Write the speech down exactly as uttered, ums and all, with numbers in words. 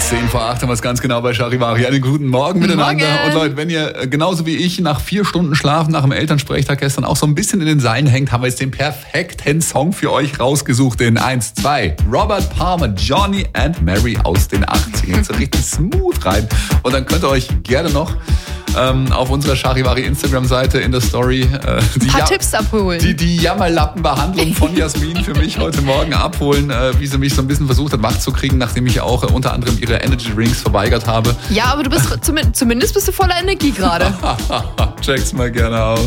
zehn vor acht haben wir es ganz genau bei Charivari. Einen guten Morgen miteinander. Morgen. Und Leute, wenn ihr genauso wie ich nach vier Stunden Schlaf nach dem Elternsprechtag gestern auch so ein bisschen in den Seilen hängt, haben wir jetzt den perfekten Song für euch rausgesucht. In eins, zwei, Robert Palmer, Johnny and Mary aus den achtzigern. So richtig smooth rein. Und dann könnt ihr euch gerne noch ähm, auf unserer Charivari Instagram-Seite in der Story äh, die, Ein paar ja- Tipps abholen. die, die Jammerlappenbehandlung von Jasmin für mich heute Morgen abholen, äh, wie sie mich so ein bisschen versucht hat, wach zu kriegen, nachdem ich auch äh, unter anderem ihre Energy Drinks verweigert habe. Ja, aber du bist zumindest bist du voller Energie gerade. Check's mal gerne aus.